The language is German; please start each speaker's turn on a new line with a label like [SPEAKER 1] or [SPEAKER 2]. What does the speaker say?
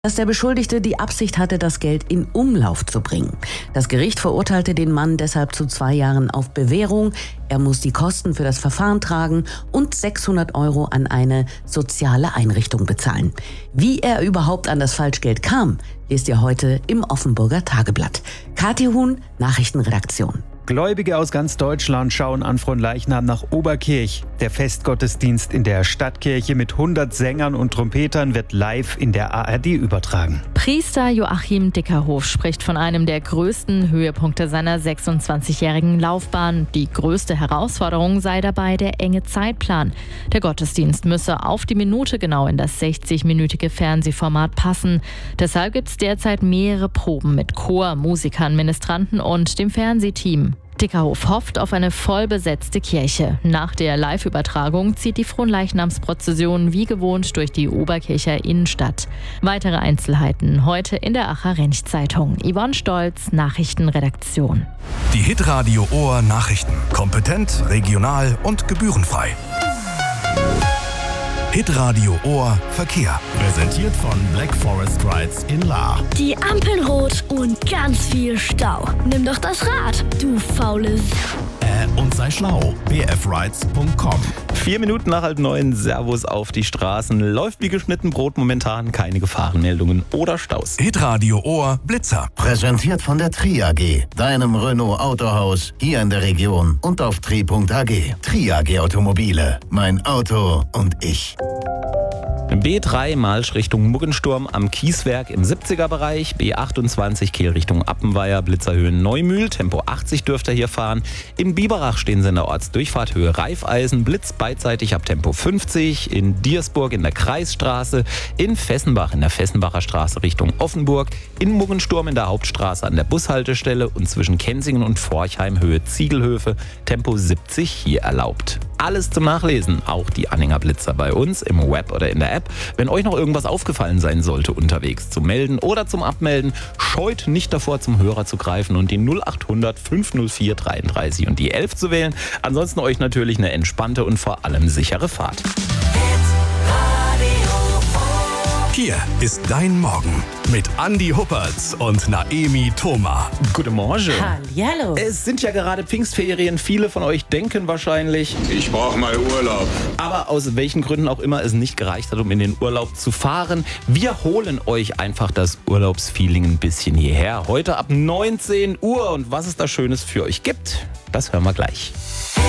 [SPEAKER 1] dass der Beschuldigte die Absicht hatte, das Geld in Umlauf zu bringen. Das Gericht verurteilte den Mann deshalb zu 2 Jahren auf Bewährung. Er muss die Kosten für das Verfahren tragen und 600 € an eine soziale Einrichtung bezahlen. Wie er überhaupt an das Falschgeld kam, lest ihr heute im Offenburger Tageblatt. Kathi Huhn, Nachrichtenredaktion.
[SPEAKER 2] Gläubige aus ganz Deutschland schauen an Fronleichnam nach Oberkirch. Der Festgottesdienst in der Stadtkirche mit 100 Sängern und Trompetern wird live in der ARD übertragen.
[SPEAKER 3] Priester Joachim Dickerhof spricht von einem der größten Höhepunkte seiner 26-jährigen Laufbahn. Die größte Herausforderung sei dabei der enge Zeitplan. Der Gottesdienst müsse auf die Minute genau in das 60-minütige Fernsehformat passen. Deshalb gibt es derzeit mehrere Proben mit Chor, Musikern, Ministranten und dem Fernsehteam. Dickerhof hofft auf eine voll besetzte Kirche. Nach der Live-Übertragung zieht die Fronleichnamsprozession wie gewohnt durch die Oberkircher Innenstadt. Weitere Einzelheiten heute in der Aacher Rench-Zeitung. Yvonne Stolz, Nachrichtenredaktion.
[SPEAKER 4] Die Hitradio Ohr Nachrichten. Kompetent, regional und gebührenfrei. Hitradio Ohr Verkehr.
[SPEAKER 5] Präsentiert von Black Forest Rides in Lahr.
[SPEAKER 6] Die Ampeln rot und ganz viel Stau. Nimm doch das Rad, du faules.
[SPEAKER 5] Und sei schlau. bfrides.com.
[SPEAKER 7] 4 Minuten nach 8:30, Servus auf die Straßen. Läuft wie geschnitten Brot momentan, keine Gefahrenmeldungen oder Staus.
[SPEAKER 4] Hitradio Ohr Blitzer.
[SPEAKER 8] Präsentiert von der Tri AG, deinem Renault Autohaus hier in der Region und auf tri.ag. Tri AG Automobile, mein Auto und ich.
[SPEAKER 7] B3 Malsch Richtung Muggensturm am Kieswerk im 70er-Bereich. B28 Kehl Richtung Appenweier, Blitzerhöhen Neumühl. Tempo 80 dürft ihr hier fahren. In Biberach stehen sie in der Ortsdurchfahrt Höhe Reifeisen. Blitz beidseitig ab Tempo 50. In Diersburg in der Kreisstraße. In Fessenbach in der Fessenbacher Straße Richtung Offenburg. In Muggensturm in der Hauptstraße an der Bushaltestelle. Und zwischen Kensingen und Forchheim Höhe Ziegelhöfe. Tempo 70 hier erlaubt. Alles zum Nachlesen, auch die Anhängerblitzer bei uns im Web oder in der App. Wenn euch noch irgendwas aufgefallen sein sollte unterwegs, zum Melden oder zum Abmelden, scheut nicht davor, zum Hörer zu greifen und die 0800 504 33 und die 11 zu wählen. Ansonsten euch natürlich eine entspannte und vor allem sichere Fahrt.
[SPEAKER 4] Hier ist dein Morgen mit Andi Huppertz und Naemi Thoma.
[SPEAKER 7] Guten Morgen.
[SPEAKER 1] Hallihallo.
[SPEAKER 7] Es sind ja gerade Pfingstferien. Viele von euch denken wahrscheinlich,
[SPEAKER 9] ich brauche mal Urlaub.
[SPEAKER 7] aber aus welchen Gründen auch immer es nicht gereicht hat, um in den Urlaub zu fahren. Wir holen euch einfach das Urlaubsfeeling ein bisschen hierher. Heute ab 19 Uhr. Und was es da Schönes für euch gibt, das hören wir gleich.